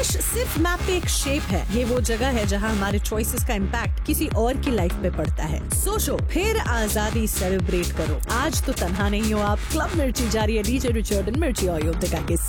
देश सिर्फ मैप पे एक शेप है, ये वो जगह है जहाँ हमारे चॉइसेस का इम्पैक्ट किसी और की लाइफ पे पड़ता है। सोचो, फिर आजादी सेलिब्रेट करो। आज तो तन्हा नहीं हो आप। क्लब मिर्ची जारी है डीजे रिचर्ड एंड मिर्ची अयोध्या के